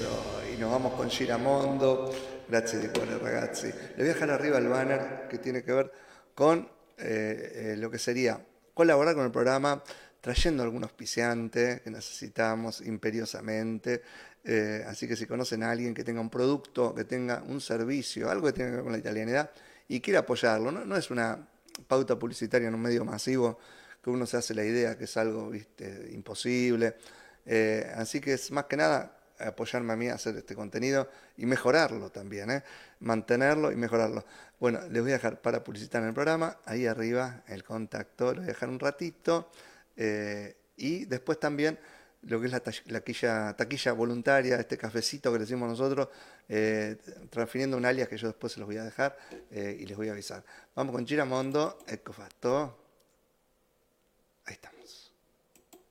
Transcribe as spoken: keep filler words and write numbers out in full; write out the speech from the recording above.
Eso, y nos vamos con Giramondo. Grazie di cuore ragazzi. Le voy a dejar arriba el banner que tiene que ver con eh, eh, lo que sería colaborar con el programa, trayendo algún auspiciante que necesitamos imperiosamente. Eh, así que si conocen a alguien que tenga un producto, que tenga un servicio, algo que tenga que ver con la italianidad y quiera apoyarlo, no, no es una pauta publicitaria en un medio masivo que uno se hace la idea que es algo, viste, imposible. Eh, así que es más que nada apoyarme a mí a hacer este contenido y mejorarlo también, ¿eh? Mantenerlo y mejorarlo. Bueno, les voy a dejar para publicitar en el programa, ahí arriba el contacto, lo voy a dejar un ratito. Eh, y después también lo que es la taquilla, taquilla voluntaria, este cafecito que le decimos nosotros, eh, transfiriendo un alias que yo después se los voy a dejar eh, y les voy a avisar. Vamos con Giramondo, ecco fatto. Ahí está.